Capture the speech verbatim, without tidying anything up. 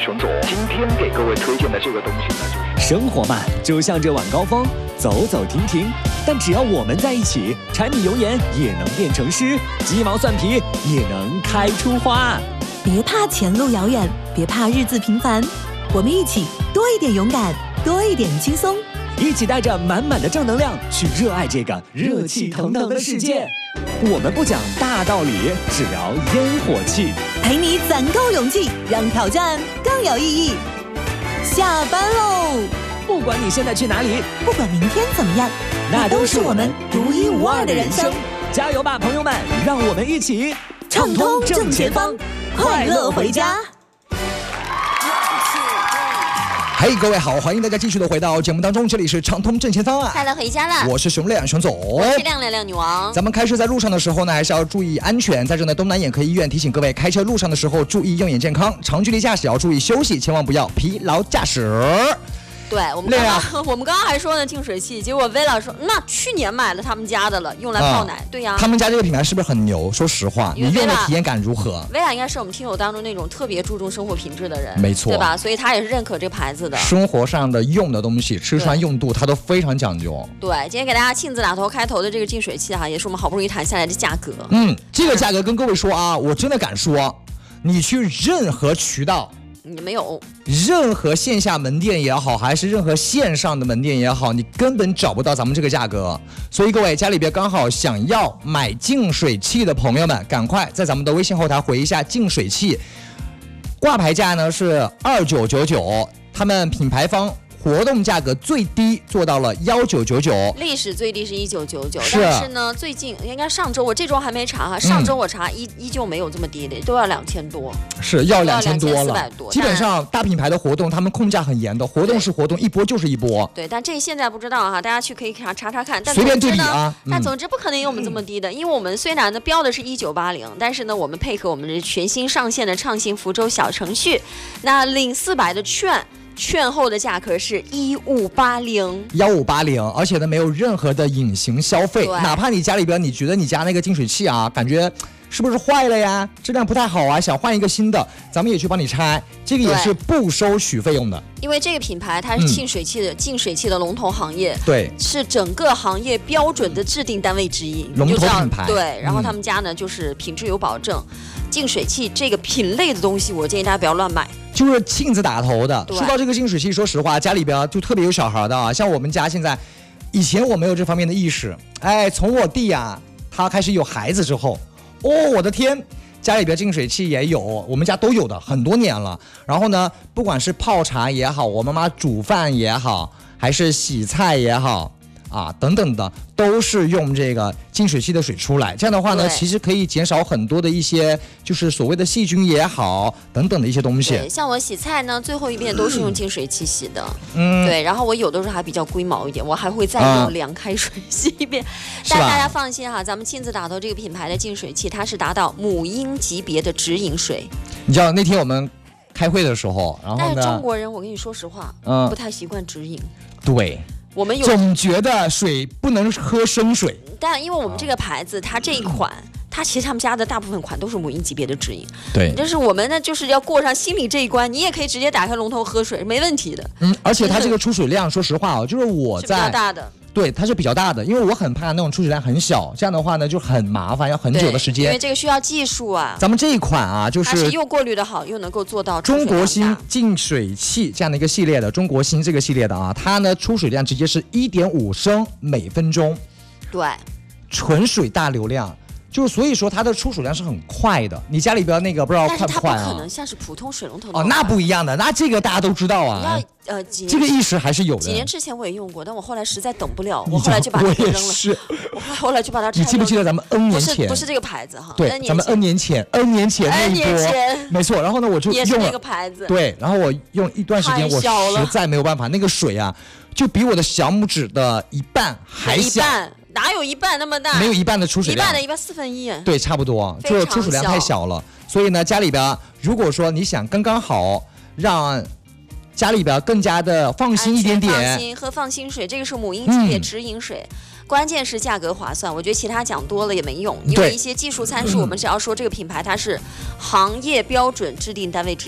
熊总。今天给各位推荐的这个东西呢，就是生活嘛，就像这晚高峰，走走停停。但只要我们在一起，柴米油盐也能变成诗，鸡毛蒜皮也能开出花。 别怕前路遥远，别怕日子平凡，我们一起多一点勇敢，多一点轻松， 一起带着满满的正能量去热爱这个热气腾腾的世界。我们不讲大道理，只聊烟火气， 陪你攒够勇气，让挑战更有意义。下班喽！ 不管你现在去哪里， 不管明天怎么样， 那都是我们独一无二的人生。 加油吧，朋友们！让我们一起畅通正前方，快乐回家。 嘿、hey, 各位好，欢迎大家继续的回到节目当中，这里是畅通正前方啊， 快乐回家了。 我是熊亮熊总， 我是亮亮亮女王。 咱们开车在路上的时候呢，还是要注意安全。在这呢，东南眼科医院提醒各位，开车路上的时候注意用眼健康，长距离驾驶要注意休息，千万不要疲劳驾驶。 对我们刚刚、啊、我们刚刚还说呢净水器，结果薇拉说那去年买了他们家的了，用来泡奶、啊、对呀、啊。 他们家这个品牌是不是很牛？说实话，你用的体验感如何？ 薇拉应该是我们听友当中那种特别注重生活品质的人， 没错， 对吧？所以他也是认可这个牌子的。 生活上的用的东西，吃穿用度，他都非常讲究。 对，今天给大家亲自打头开头的这个净水器哈，也是我们好不容易谈下来的价格。 嗯，这个价格跟各位说啊，我真的敢说，你去任何渠道。 你没有任何线下门店也好，还是任何线上的门店也好，你根本找不到咱们这个价格。所以各位家里边刚好想要买净水器的朋友们，赶快在咱们的微信后台回一下净水器，挂牌价呢是二九九九，他们品牌方活动价格最低做到了幺九九九， 历史最低是一九九九，但是呢，最近应该上周我这周还没查哈，上周我查依、嗯、依旧没有这么低的，都要两千多， 是要两千多了， 多基本上大品牌的活动他们控价很严的，活动是活动，一波就是一波。 对，但这现在不知道哈，大家去可以查查查看，但随便对比啊。 但总之不可能有我们这么低的，嗯、因为我们虽然呢标的是一九八零，但是呢我们配合我们的全新上线的畅行福州小程序，那领四百的券。券后的价格是一五八零， 幺五八零，而且呢没有任何的隐形消费，哪怕你家里边你觉得你家那个净水器啊，感觉是不是坏了呀，质量不太好啊，想换一个新的，咱们也去帮你拆，这个也是不收取费用的。因为这个品牌它是净水器的、嗯、净水器的龙头行业， 对， 是整个行业标准的制定单位之一， 龙头品牌。 对，然后他们家呢、嗯、就是品质有保证，净水器这个品类的东西，我建议大家不要乱买。 就是亲自打头的。说到这个净水器，说实话，家里边就特别有小孩的啊，像我们家现在，以前我没有这方面的意识，哎，从我弟啊，他开始有孩子之后，哦，我的天，家里边净水器也有，我们家都有的，很多年了。然后呢，不管是泡茶也好，我妈妈煮饭也好，还是洗菜也好。啊，等等的都是用这个净水器的水出来，这样的话呢，其实可以减少很多的一些就是所谓的细菌也好等等的一些东西。 对，像我洗菜呢，最后一遍都是用净水器洗的。嗯，对，然后我有的时候还比较龟毛一点，我还会再用凉开水洗一遍。嗯、但大家放心哈，咱们亲自打头这个品牌的净水器，它是达到母婴级别的直饮水。 你知道那天我们开会的时候，然后呢， 但是中国人，我跟你说实话，嗯，不太习惯直饮。 对。 我们有总觉得水不能喝生水， 但因为我们这个牌子，它这一款，它其实他们家的大部分款都是母婴级别的直饮。 对， 但是我们呢，就是要过上心理这一关，你也可以直接打开龙头喝水，没问题的。 嗯，而且它这个出水量，说实话哦，就是我在是比较大的。 对，它是比较大的，因为我很怕那种出水量很小，这样的话呢就很麻烦，要很久的时间。 因为这个需要技术啊。 咱们这一款啊，就是它是又过滤的好，又能够做到中国新净水器这样的一个系列的，中国新这个系列的啊，它呢出水量直接是一点五升每分钟。 对， 纯水大流量。就所以说它的出水量是很快的，你家里边那个不知道快不快啊？ 但是它不可能像是普通水龙头哦，那不一样的，那这个大家都知道啊。 呃，几这个意识还是有的。 几年之前我也用过，但我后来实在等不了，我后来就把它给扔了。 是， 我后来就把它拆了。 你记不记得咱们 N 年前？ 不是不是这个牌子哈， 对，咱们 N 年前 N 年前那一波，没错。然后呢，我就也是那个牌子。 对，然后我用一段时间，我实在没有办法，那个水啊，就比我的小拇指的一半还小。 哪有一半那么大？ 没有一半的出水量， 一半的一半四分一。 对，差不多，就出水量太小了。所以呢，家里边如果说你想刚刚好让家里边更加的放心一点点， 放心喝放心水，这个是母婴级别直饮水。嗯，关键是价格划算，我觉得其他讲多了也没用，因为一些技术参数，我们只要说这个品牌它是行业标准制定单位之一。